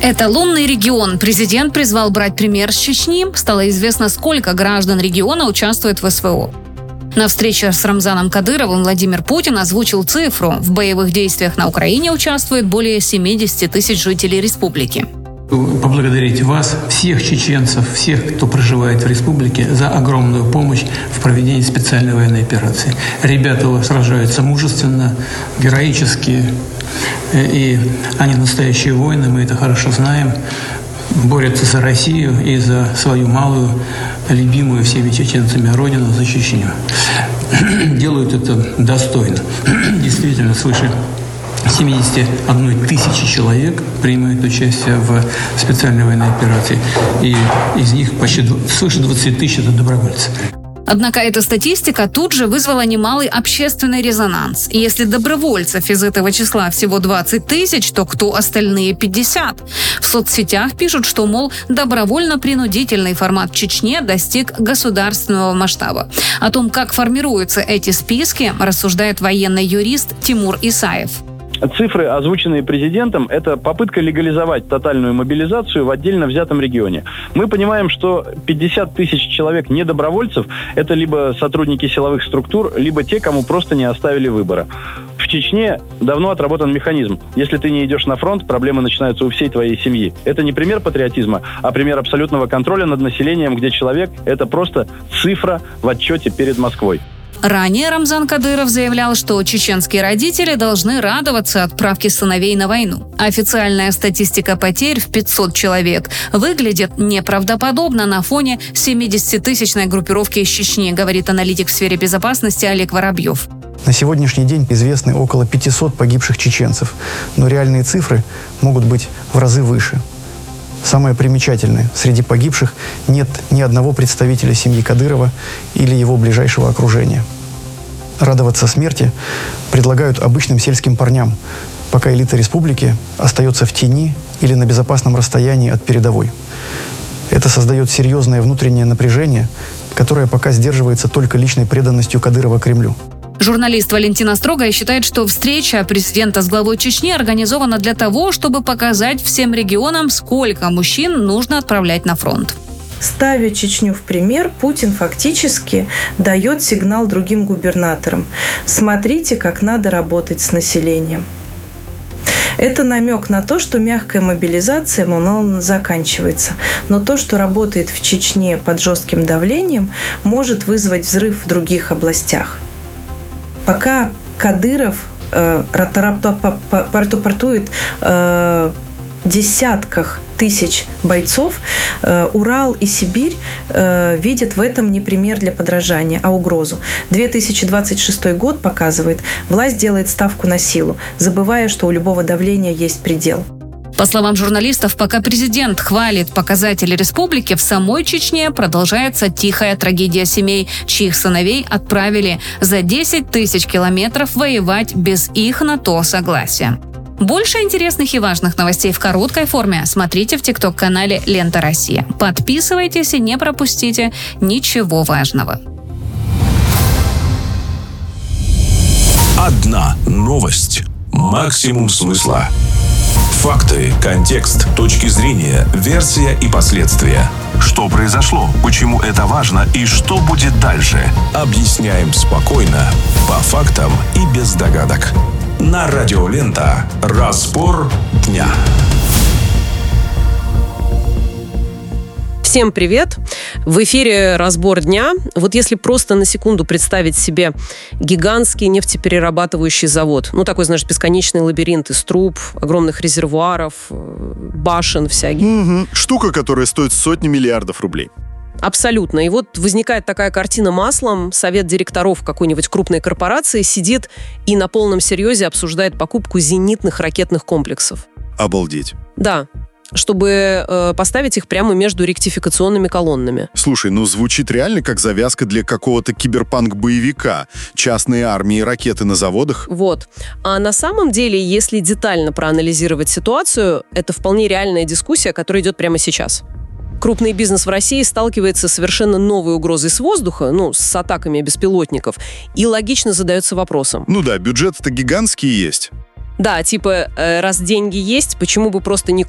Это лунный регион. Президент призвал брать пример с Чечни. Стало известно, сколько граждан региона участвует в СВО. На встрече с Рамзаном Кадыровым Владимир Путин озвучил цифру. В боевых действиях на Украине участвует более 70 тысяч жителей республики. Поблагодарить вас, всех чеченцев, всех, кто проживает в республике, за огромную помощь в проведении специальной военной операции. Ребята сражаются мужественно, героически, и они настоящие воины, мы это хорошо знаем. Борются за Россию и за свою малую, любимую всеми чеченцами родину, за Чечню. Делают это достойно. Действительно, свыше 71 тысячи человек принимают участие в специальной военной операции. И из них почти свыше 20 тысяч – это добровольцы. Однако эта статистика тут же вызвала немалый общественный резонанс. И если добровольцев из этого числа всего 20 тысяч, то кто остальные 50? В соцсетях пишут, что, мол, добровольно-принудительный формат в Чечне достиг государственного масштаба. О том, как формируются эти списки, рассуждает военный юрист Тимур Исаев. Цифры, озвученные президентом, это попытка легализовать тотальную мобилизацию в отдельно взятом регионе. Мы понимаем, что 50 тысяч человек недобровольцев – это либо сотрудники силовых структур, либо те, кому просто не оставили выбора. В Чечне давно отработан механизм. Если ты не идешь на фронт, проблемы начинаются у всей твоей семьи. Это не пример патриотизма, а пример абсолютного контроля над населением, где человек – это просто цифра в отчете перед Москвой. Ранее Рамзан Кадыров заявлял, что чеченские родители должны радоваться отправке сыновей на войну. Официальная статистика потерь в 500 человек выглядит неправдоподобно на фоне 70-тысячной группировки из Чечни, говорит аналитик в сфере безопасности Олег Воробьев. На сегодняшний день известны около 500 погибших чеченцев, но реальные цифры могут быть в разы выше. Самое примечательное, среди погибших нет ни одного представителя семьи Кадырова или его ближайшего окружения. Радоваться смерти предлагают обычным сельским парням, пока элита республики остается в тени или на безопасном расстоянии от передовой. Это создает серьезное внутреннее напряжение, которое пока сдерживается только личной преданностью Кадырова Кремлю. Журналист Валентина Строгая считает, что встреча президента с главой Чечни организована для того, чтобы показать всем регионам, сколько мужчин нужно отправлять на фронт. Ставя Чечню в пример, Путин фактически дает сигнал другим губернаторам. Смотрите, как надо работать с населением. Это намек на то, что мягкая мобилизация, мол, заканчивается. Но то, что работает в Чечне под жестким давлением, может вызвать взрыв в других областях. Пока Кадыров рапортует десятках тысяч бойцов, Урал и Сибирь видят в этом не пример для подражания, а угрозу. 2026 год показывает, власть делает ставку на силу, забывая, что у любого давления есть предел. По словам журналистов, пока президент хвалит показатели республики, в самой Чечне продолжается тихая трагедия семей, чьих сыновей отправили за 10 тысяч километров воевать без их на то согласия. Больше интересных и важных новостей в короткой форме смотрите в ТикТок-канале «Лента Россия». Подписывайтесь и не пропустите ничего важного. Одна новость. Максимум смысла. Факты, контекст, точки зрения, версия и последствия. Что произошло, почему это важно и что будет дальше. Объясняем спокойно, по фактам и без догадок. На радио «Лента». Разбор дня. Всем привет! В эфире «Разбор дня». Вот если просто на секунду представить себе гигантский нефтеперерабатывающий завод, ну такой, знаешь, бесконечный лабиринт из труб, огромных резервуаров, башен всяких. Штука, которая стоит сотни миллиардов рублей. Абсолютно. И вот возникает такая картина маслом. Совет директоров какой-нибудь крупной корпорации сидит и на полном серьезе обсуждает покупку зенитных ракетных комплексов. Обалдеть. Да. Чтобы поставить их прямо между ректификационными колоннами. Слушай, ну звучит реально как завязка для какого-то киберпанк-боевика. Частные армии и ракеты на заводах. Вот. А на самом деле, если детально проанализировать ситуацию, это вполне реальная дискуссия, которая идет прямо сейчас. Крупный бизнес в России сталкивается с совершенно новой угрозой с воздуха, с атаками беспилотников, и логично задается вопросом. Ну да, бюджеты-то гигантские есть. Да, типа, раз деньги есть, почему бы просто не